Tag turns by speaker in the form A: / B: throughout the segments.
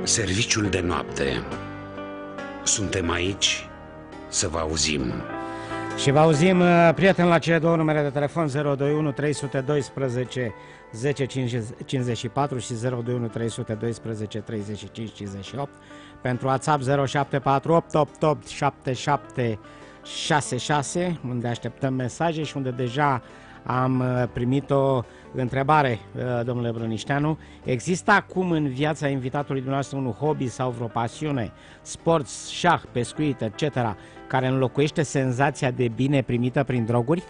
A: Serviciul de noapte. Suntem aici să vă auzim.
B: Și vă auzim, prieteni, la cele două numere de telefon 021 312 1054 și 021 312 3558. Pentru WhatsApp 0748 88 7766, unde așteptăm mesaje și unde deja am primit o întrebare, domnule Brănișteanu. Există acum în viața invitatului dumneavoastră un hobby sau vreo pasiune, sport, șah, pescuit, etc., care înlocuiește senzația de bine primită prin droguri?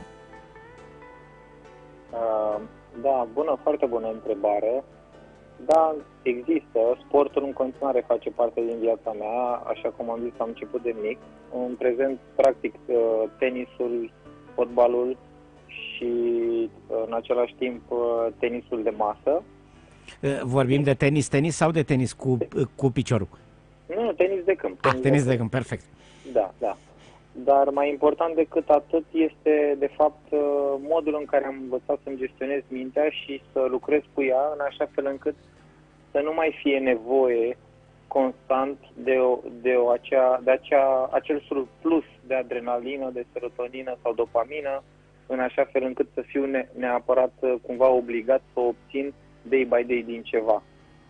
C: Da, foarte bună întrebare. Da, există. Sportul în continuare face parte din viața mea, așa cum am zis, am început de mic. În prezent practic tenisul, fotbalul și în același timp tenisul de masă.
B: Vorbim de tenis sau de tenis cu piciorul?
C: Nu, tenis de câmp.
B: Tenis de câmp, perfect.
C: Da. Dar mai important decât atât este, de fapt, modul în care am învățat să-mi gestionez mintea și să lucrez cu ea în așa fel încât să nu mai fie nevoie constant de acel surplus de adrenalină, de serotonină sau dopamină, în așa fel încât să fiu neapărat cumva obligat să o obțin day by day din ceva.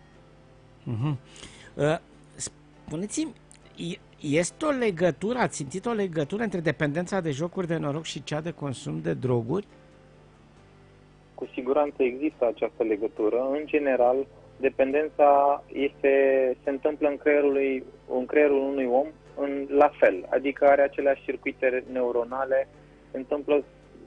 B: Spuneți-mi, este o legătură, ați simțit o legătură între dependența de jocuri de noroc și cea de consum de droguri?
C: Cu siguranță există această legătură. În general, dependența se întâmplă în creierul unui om la fel, adică are aceleași circuite neuronale, se întâmplă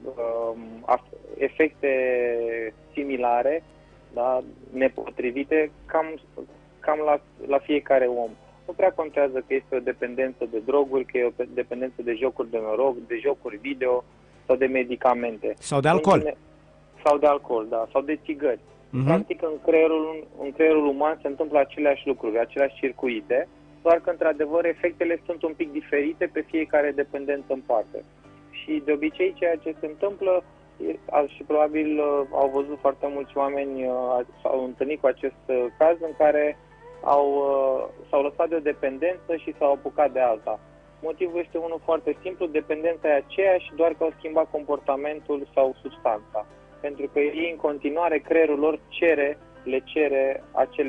C: efecte similare, da, nepotrivite, cam la fiecare om. Nu prea contează că este o dependență de droguri, că e o dependență de jocuri de noroc, de jocuri video sau de medicamente.
B: Sau de alcool.
C: Sau de alcool, da, sau de țigări. Practic, în creierul uman se întâmplă aceleași lucruri, aceleași circuite, doar că, într-adevăr, efectele sunt un pic diferite pe fiecare dependență în parte. Și, de obicei, ceea ce se întâmplă, și probabil au văzut foarte mulți oameni, s-au întâlnit cu acest caz în care s-au lăsat de o dependență și s-au apucat de alta. Motivul este unul foarte simplu, dependența e aceeași, doar că au schimbat comportamentul sau substanța. Pentru că ei, în continuare, creierul lor le cere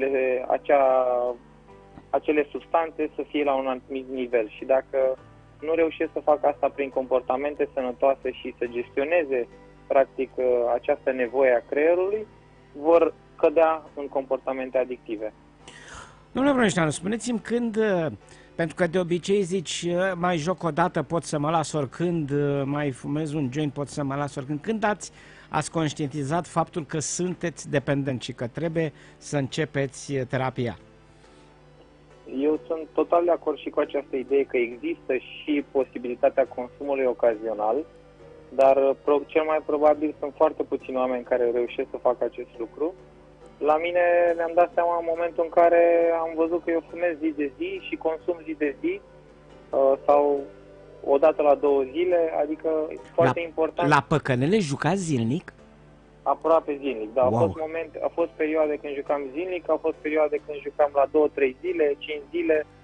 C: acele substanțe să fie la un anumit nivel. Și dacă nu reușesc să facă asta prin comportamente sănătoase și să gestioneze, practic, această nevoie a creierului, vor cădea în comportamente adictive.
B: Domnule Brănișteanu, spuneți-mi când, pentru că de obicei zici, mai joc o dată, pot să mă las oricând, mai fumez un joint, pot să mă las oricând. Când ați conștientizat faptul că sunteți dependent și că trebuie să începeți terapia?
C: Eu sunt total de acord și cu această idee că există și posibilitatea consumului ocazional, dar cel mai probabil sunt foarte puțini oameni care reușesc să facă acest lucru. La mine mi-am dat seama în momentul în care am văzut că eu fumez zi de zi și consum zi de zi sau o dată la 2 zile, adică foarte important.
B: La păcănele jucați zilnic?
C: Aproape zilnic, da.
B: Wow.
C: A fost perioade când jucam zilnic, au fost perioade când jucam la 2-3 zile, 5 zile,